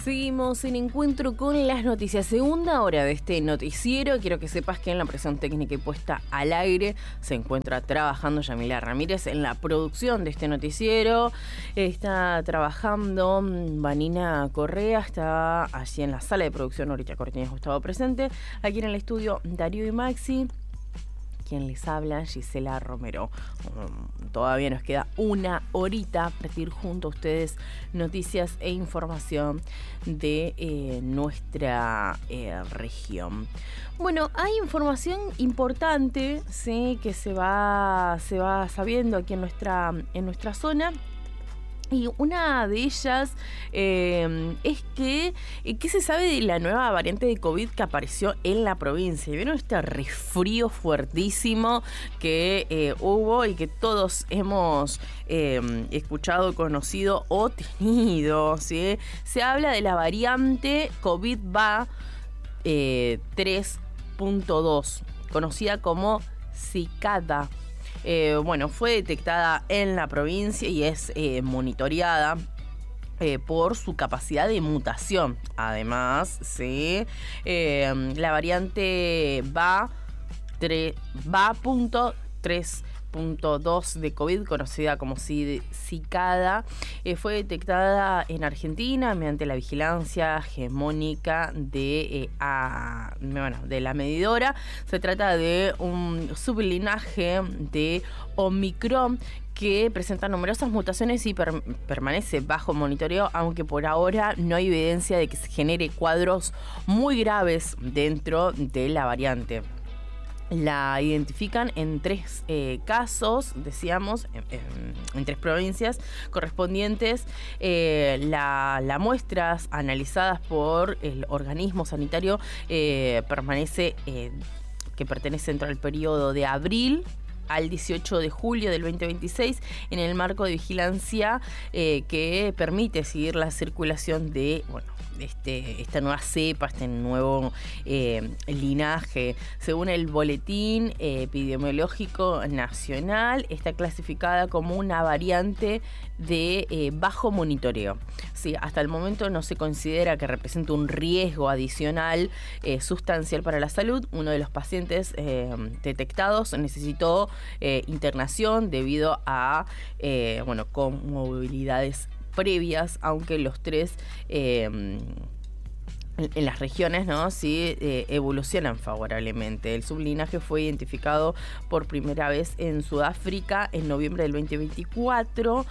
Seguimos en encuentro con las noticias. Segunda hora de este noticiero. Quiero que sepas que en la presión técnica y puesta al aire se encuentra trabajando Yamila Ramírez en la producción de este noticiero. Está trabajando Vanina Correa, está allí en la sala de producción. Ahorita Cortines estaba presente. Aquí en el estudio Darío y Maxi. Quien les habla, Gisela Romero. Todavía nos queda una horita para ir junto a ustedes noticias e información de nuestra región. Bueno, hay información importante, ¿sí?, que se va sabiendo aquí en nuestra zona. Y una de ellas es que ¿qué se sabe de la nueva variante de COVID que apareció en la provincia? ¿Vieron este resfrío fuertísimo que hubo y que todos hemos escuchado, conocido o tenido, ¿sí? Se habla de la variante COVID-BA 3.2, conocida como Cicada. Fue detectada en la provincia y es monitoreada por su capacidad de mutación. Además, ¿sí? La variante BA.3.2 de COVID, conocida como Cicada, fue detectada en Argentina mediante la vigilancia hegemónica de la medidora. Se trata de un sublinaje de Omicron que presenta numerosas mutaciones y permanece bajo monitoreo, aunque por ahora no hay evidencia de que se genere cuadros muy graves dentro de la variante. La identifican en 3 casos, decíamos, en 3 provincias correspondientes. Las muestras analizadas por el organismo sanitario que pertenece dentro del periodo de abril al 18 de julio del 2026, en el marco de vigilancia que permite seguir la circulación de esta nueva cepa, este nuevo linaje. Según el Boletín Epidemiológico Nacional, está clasificada como una variante de bajo monitoreo. Sí, hasta el momento no se considera que represente un riesgo adicional sustancial para la salud. Uno de los pacientes detectados necesitó internación debido a comorbilidades previas, aunque los 3 en las regiones, ¿no?, sí, evolucionan favorablemente. El sublinaje fue identificado por primera vez en Sudáfrica en noviembre del 2024.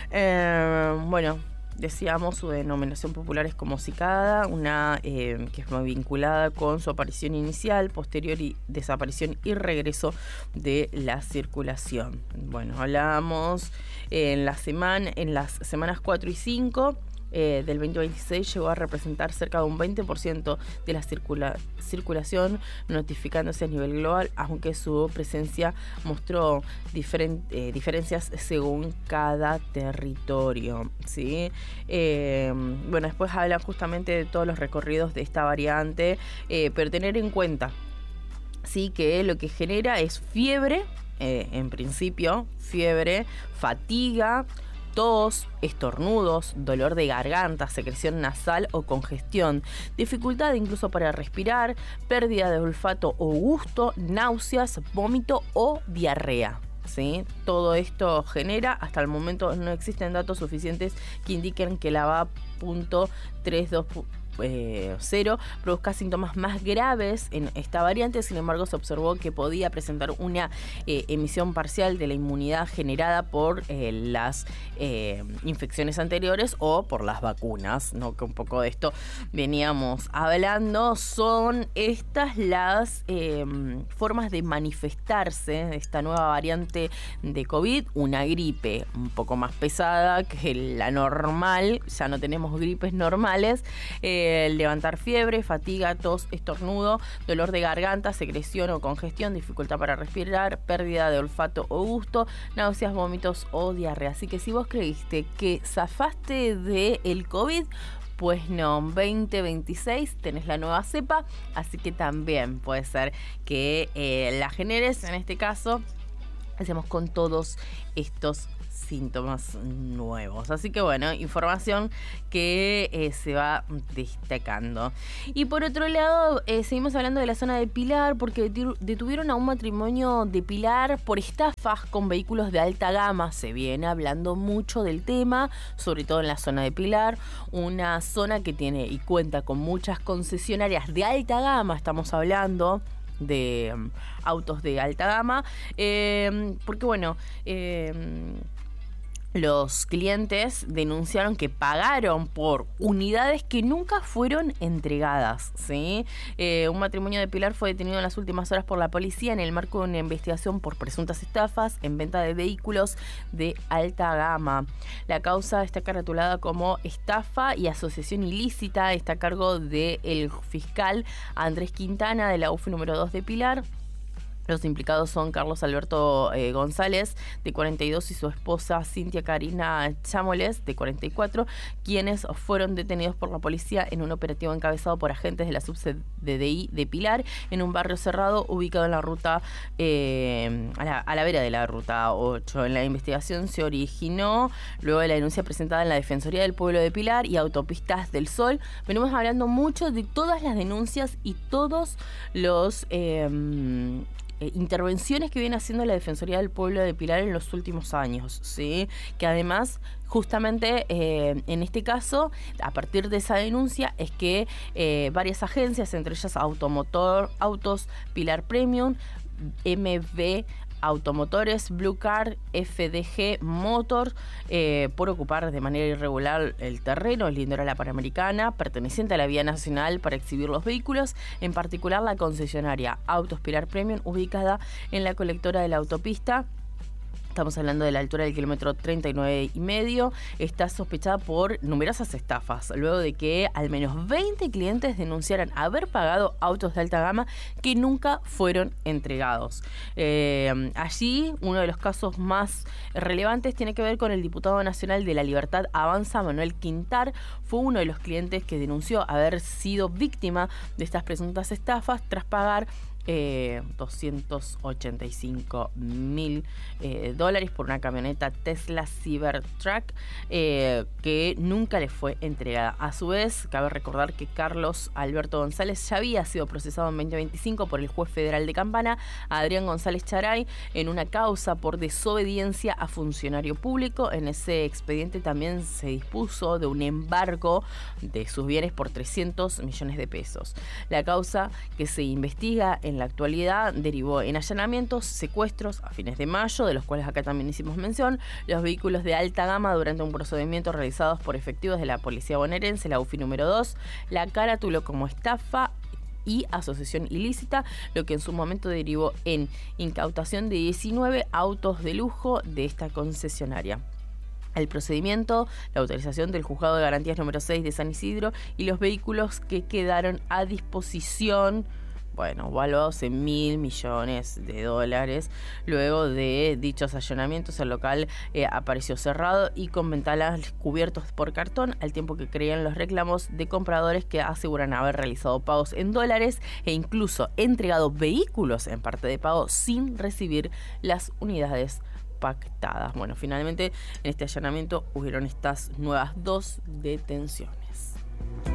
Decíamos, su denominación popular es como Cicada, una que es muy vinculada con su aparición inicial, posterior y desaparición y regreso de la circulación. Bueno, hablábamos en las semanas 4 y 5 del 2026 llegó a representar cerca de un 20% de la circulación, notificándose a nivel global, aunque su presencia mostró diferencias según cada territorio, ¿sí? Después hablan justamente de todos los recorridos de esta variante, pero tener en cuenta, sí, que lo que genera es fiebre, en principio, fiebre, fatiga, tos, estornudos, dolor de garganta, secreción nasal o congestión, dificultad incluso para respirar, pérdida de olfato o gusto, náuseas, vómito o diarrea. ¿Sí? Todo esto genera, hasta el momento no existen datos suficientes que indiquen que la BA.3.2.0 produzca síntomas más graves en esta variante. Sin embargo, se observó que podía presentar una emisión parcial de la inmunidad generada por las infecciones anteriores o por las vacunas, ¿no? Que un poco de esto veníamos hablando. Son estas las formas de manifestarse de esta nueva variante de COVID. Una gripe un poco más pesada que la normal, ya no tenemos gripes normales. Levantar fiebre, fatiga, tos, estornudo, dolor de garganta, secreción o congestión, dificultad para respirar, pérdida de olfato o gusto, náuseas, vómitos o diarrea. Así que si vos creíste que zafaste del COVID, pues no, 2026 tenés la nueva cepa, así que también puede ser que la generes. En este caso, hacemos con todos estos síntomas nuevos. Así que bueno, información que se va destacando. Y por otro lado, seguimos hablando de la zona de Pilar porque detuvieron a un matrimonio de Pilar por estafas con vehículos de alta gama. Se viene hablando mucho del tema, sobre todo en la zona de Pilar, una zona que tiene y cuenta con muchas concesionarias de alta gama, estamos hablando de autos de alta gama, porque bueno, los clientes denunciaron que pagaron por unidades que nunca fueron entregadas, ¿sí? Un matrimonio de Pilar fue detenido en las últimas horas por la policía en el marco de una investigación por presuntas estafas en venta de vehículos de alta gama. La causa está caratulada como estafa y asociación ilícita. Está a cargo del fiscal Andrés Quintana de la UF número 2 de Pilar. Los implicados son Carlos Alberto González, de 42, y su esposa Cintia Karina Chamoles, de 44, quienes fueron detenidos por la policía en un operativo encabezado por agentes de la subCDI de Pilar, en un barrio cerrado ubicado en la ruta, a la vera de la ruta 8. En la investigación se originó luego de la denuncia presentada en la Defensoría del Pueblo de Pilar y Autopistas del Sol. Venimos hablando mucho de todas las denuncias y todos los intervenciones que viene haciendo la Defensoría del Pueblo de Pilar en los últimos años, ¿sí? Que además, justamente en este caso, a partir de esa denuncia, es que varias agencias, entre ellas Automotor, Autos, Pilar Premium, MV Automotores, Blue Car, FDG Motor, por ocupar de manera irregular el terreno lindero a la Panamericana, perteneciente a la vía nacional para exhibir los vehículos, en particular la concesionaria Autos Pilar Premium, ubicada en la colectora de la autopista. Estamos hablando de la altura del kilómetro 39,5. Está sospechada por numerosas estafas, luego de que al menos 20 clientes denunciaran haber pagado autos de alta gama que nunca fueron entregados. Allí, uno de los casos más relevantes tiene que ver con el diputado nacional de La Libertad Avanza, Manuel Quintar. Fue uno de los clientes que denunció haber sido víctima de estas presuntas estafas tras pagar $285.000 por una camioneta Tesla Cybertruck que nunca le fue entregada. A su vez, cabe recordar que Carlos Alberto González ya había sido procesado en 2025 por el juez federal de Campana, Adrián González Charay, en una causa por desobediencia a funcionario público. En ese expediente también se dispuso de un embargo de sus bienes por 300 millones de pesos. La causa, que se investiga en la actualidad, derivó en allanamientos, secuestros a fines de mayo, de los cuales acá también hicimos mención, los vehículos de alta gama durante un procedimiento realizados por efectivos de la policía bonaerense, la UFI número 2, la caratuló como estafa y asociación ilícita, lo que en su momento derivó en incautación de 19 autos de lujo de esta concesionaria. El procedimiento, la autorización del Juzgado de Garantías número 6 de San Isidro y los vehículos que quedaron a disposición, bueno, valuados en $1.000 millones. Luego de dichos allanamientos, el local apareció cerrado y con ventanas cubiertos por cartón, al tiempo que creían los reclamos de compradores que aseguran haber realizado pagos en dólares e incluso entregado vehículos en parte de pago sin recibir las unidades pactadas. Bueno, finalmente en este allanamiento hubieron estas nuevas 2 detenciones.